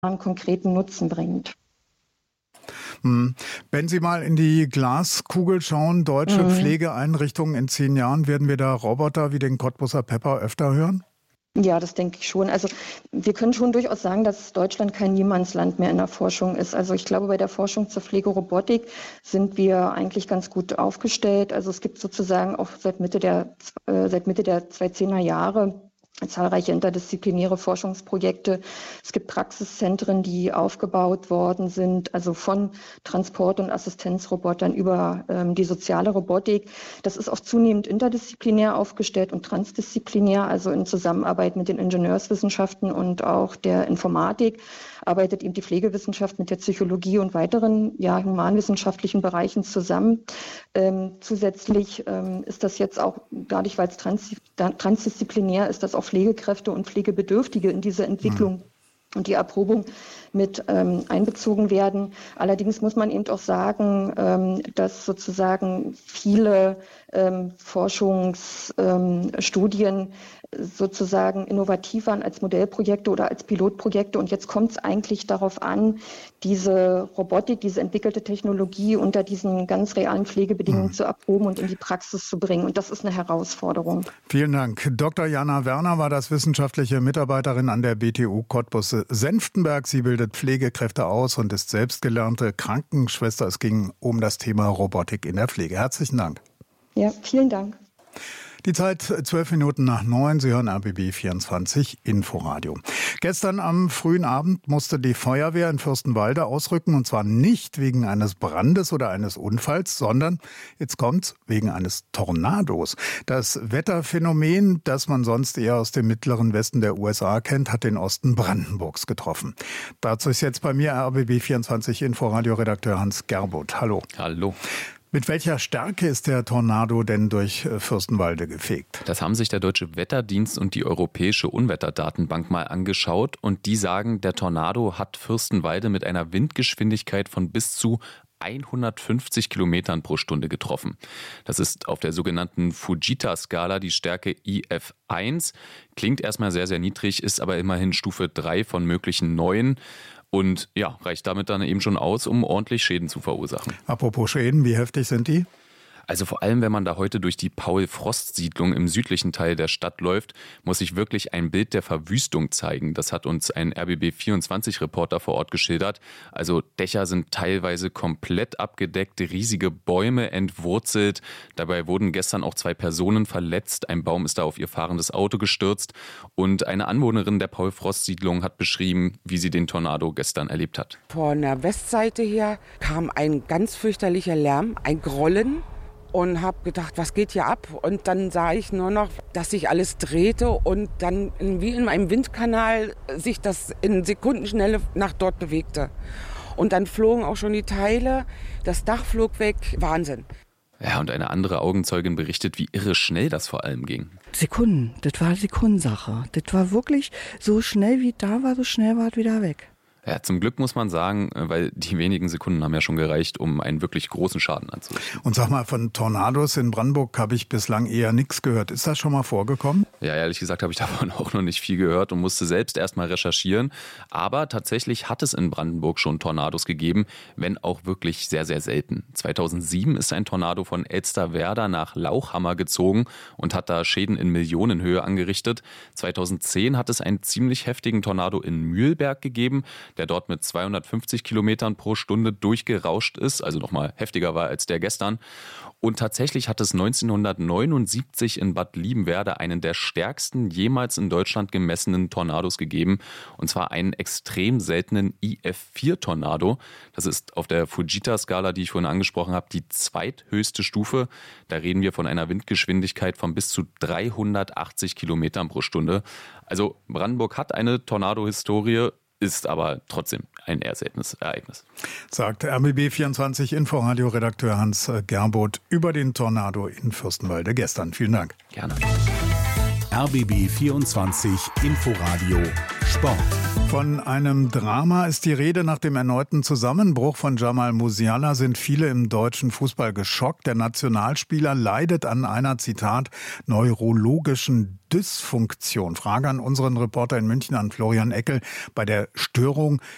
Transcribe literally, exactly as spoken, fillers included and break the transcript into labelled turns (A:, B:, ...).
A: einen konkreten Nutzen bringt.
B: Wenn Sie mal in die Glaskugel schauen, deutsche mhm. Pflegeeinrichtungen in zehn Jahren, werden wir da Roboter wie den Cottbuser Pepper öfter hören?
A: Ja, das denke ich schon. Also wir können schon durchaus sagen, dass Deutschland kein Niemandsland mehr in der Forschung ist. Also ich glaube, bei der Forschung zur Pflegerobotik sind wir eigentlich ganz gut aufgestellt. Also es gibt sozusagen auch seit Mitte der, äh, seit Mitte der zweitausendzehner Jahre zahlreiche interdisziplinäre Forschungsprojekte. Es gibt Praxiszentren, die aufgebaut worden sind, also von Transport- und Assistenzrobotern über ähm, die soziale Robotik. Das ist auch zunehmend interdisziplinär aufgestellt und transdisziplinär, also in Zusammenarbeit mit den Ingenieurswissenschaften und auch der Informatik arbeitet eben die Pflegewissenschaft mit der Psychologie und weiteren ja, humanwissenschaftlichen Bereichen zusammen. Ähm, zusätzlich ähm, ist das jetzt auch, dadurch, weil es trans, transdisziplinär ist, dass auch Pflegekräfte und Pflegebedürftige in diese Entwicklung mhm. und die Erprobung mit ähm, einbezogen werden. Allerdings muss man eben auch sagen, ähm, dass sozusagen viele ähm, Forschungsstudien ähm, sozusagen innovativ waren als Modellprojekte oder als Pilotprojekte. Und jetzt kommt es eigentlich darauf an, diese Robotik, diese entwickelte Technologie unter diesen ganz realen Pflegebedingungen mhm. zu erproben und in die Praxis zu bringen. Und das ist eine Herausforderung.
B: Vielen Dank. Doktor Jana Werner war das wissenschaftliche Mitarbeiterin an der B T U Cottbus-Senftenberg. Sie bildet Pflegekräfte aus und ist selbst gelernte Krankenschwester. Es ging um das Thema Robotik in der Pflege. Herzlichen Dank.
A: Ja, vielen Dank.
B: Die Zeit zwölf Minuten nach neun. Sie hören R B B vierundzwanzig Inforadio. Gestern am frühen Abend musste die Feuerwehr in Fürstenwalde ausrücken, und zwar nicht wegen eines Brandes oder eines Unfalls, sondern, jetzt kommt's, wegen eines Tornados. Das Wetterphänomen, das man sonst eher aus dem mittleren Westen der U S A kennt, hat den Osten Brandenburgs getroffen. Dazu ist jetzt bei mir R B B vierundzwanzig Inforadio-Redakteur Hans Gerbuth. Hallo.
C: Hallo.
B: Mit welcher Stärke ist der Tornado denn durch Fürstenwalde gefegt?
C: Das haben sich der Deutsche Wetterdienst und die Europäische Unwetterdatenbank mal angeschaut. Und die sagen, der Tornado hat Fürstenwalde mit einer Windgeschwindigkeit von bis zu hundertfünfzig Kilometern pro Stunde getroffen. Das ist auf der sogenannten Fujita-Skala die Stärke I F eins. Klingt erstmal sehr, sehr niedrig, ist aber immerhin Stufe drei von möglichen neun. Und ja, reicht damit dann eben schon aus, um ordentlich Schäden zu verursachen.
B: Apropos Schäden, wie heftig sind die?
C: Also vor allem, wenn man da heute durch die Paul-Frost-Siedlung im südlichen Teil der Stadt läuft, muss sich wirklich ein Bild der Verwüstung zeigen. Das hat uns ein R B B vierundzwanzig-Reporter vor Ort geschildert. Also Dächer sind teilweise komplett abgedeckt, riesige Bäume entwurzelt. Dabei wurden gestern auch zwei Personen verletzt. Ein Baum ist da auf ihr fahrendes Auto gestürzt. Und eine Anwohnerin der Paul-Frost-Siedlung hat beschrieben, wie sie den Tornado gestern erlebt hat.
D: Von der Westseite her kam ein ganz fürchterlicher Lärm, ein Grollen. Und habe gedacht, was geht hier ab? Und dann sah ich nur noch, dass sich alles drehte und dann wie in einem Windkanal sich das in Sekundenschnelle nach dort bewegte. Und dann flogen auch schon die Teile, das Dach flog weg, Wahnsinn.
C: Ja, und eine andere Augenzeugin berichtet, wie irre schnell das vor allem ging.
E: Sekunden, das war Sekundensache. Das war wirklich so schnell wie da war, so schnell war es wieder weg.
C: Ja, zum Glück muss man sagen, weil die wenigen Sekunden haben ja schon gereicht, um einen wirklich großen Schaden anzurichten.
B: Und sag mal, von Tornados in Brandenburg habe ich bislang eher nichts gehört. Ist das schon mal vorgekommen?
C: Ja, ehrlich gesagt habe ich davon auch noch nicht viel gehört und musste selbst erst mal recherchieren. Aber tatsächlich hat es in Brandenburg schon Tornados gegeben, wenn auch wirklich sehr, sehr selten. zweitausendsieben ist ein Tornado von Elsterwerda nach Lauchhammer gezogen und hat da Schäden in Millionenhöhe angerichtet. zweitausendzehn hat es einen ziemlich heftigen Tornado in Mühlberg gegeben, der dort mit zweihundertfünfzig Kilometern pro Stunde durchgerauscht ist, also nochmal heftiger war als der gestern. Und tatsächlich hat es neunzehnhundertneunundsiebzig in Bad Liebenwerda einen der stärksten jemals in Deutschland gemessenen Tornados gegeben. Und zwar einen extrem seltenen I F vier Tornado. Das ist auf der Fujita-Skala, die ich vorhin angesprochen habe, die zweithöchste Stufe. Da reden wir von einer Windgeschwindigkeit von bis zu dreihundertachtzig Kilometern pro Stunde. Also Brandenburg hat eine Tornado-Historie, ist aber trotzdem ein eher seltenes Ereignis.
B: Sagt R B B vierundzwanzig Inforadio-Redakteur Hans Gerbuth über den Tornado in Fürstenwalde gestern. Vielen Dank.
C: Gerne.
F: R B B vierundzwanzig Inforadio Sport.
B: Von einem Drama ist die Rede. Nach dem erneuten Zusammenbruch von Jamal Musiala sind viele im deutschen Fußball geschockt. Der Nationalspieler leidet an einer, Zitat, neurologischen Dysfunktion. Frage an unseren Reporter in München, an Florian Eckel. Bei der Störung